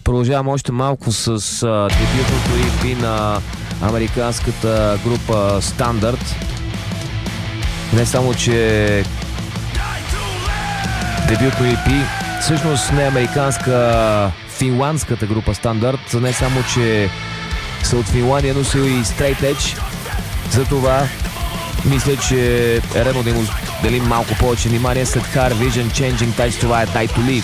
Продължавам още малко с дебютното EP на американската група Standard. Не само, че дебютно EP, всъщност не американска, финландската група Standard, не само, че са от Финландия, но са и Straight Edge. Затова мисля, че е редно да им делим малко повече внимание след Hard Vision Changing Tides. Това е Die to Live.